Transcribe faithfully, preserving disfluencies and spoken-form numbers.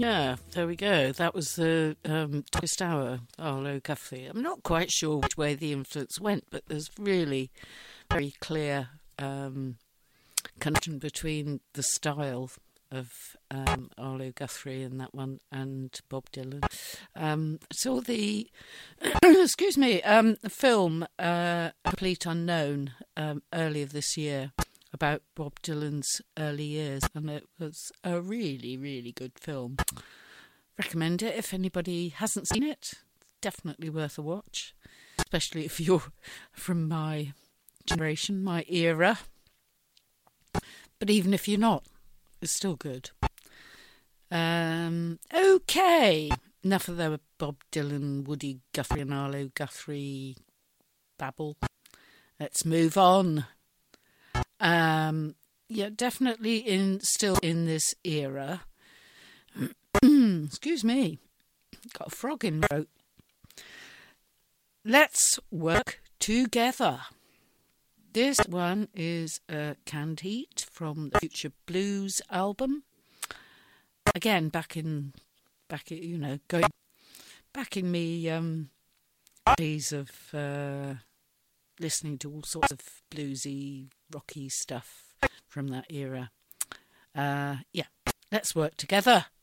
Yeah, there we go. That was the um, Twist Hour, Arlo Guthrie. I'm not quite sure which way the influence went, but there's really very clear um, connection between the style of um, Arlo Guthrie in that one and Bob Dylan. Um, saw the, excuse me, um, the film uh, Complete Unknown um, earlier this year, about Bob Dylan's early years, and it was a really, really good film. Recommend it if anybody hasn't seen it. Definitely worth a watch, especially if you're from my generation, my era. But even if you're not, it's still good. Um, okay, enough of the Bob Dylan, Woody Guthrie and Arlo Guthrie babble. Let's move on. Um, yeah, definitely in still in this era. Excuse me, got a frog in my throat. Let's Work Together. This one is uh, Canned Heat from the Future Blues album. Again, back in, back you know, going back in me um, days of uh, listening to all sorts of bluesy, rocky stuff from that era. Uh, yeah, let's work together.